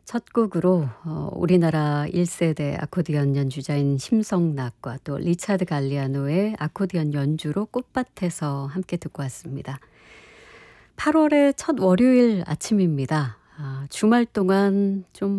첫 곡으로 우리나라 1세대 아코디언 연주자인 심성락과 또 리차드 갈리아노의 아코디언 연주로 꽃밭에서 함께 듣고 왔습니다. 8월의 첫 월요일 아침입니다. 주말 동안 좀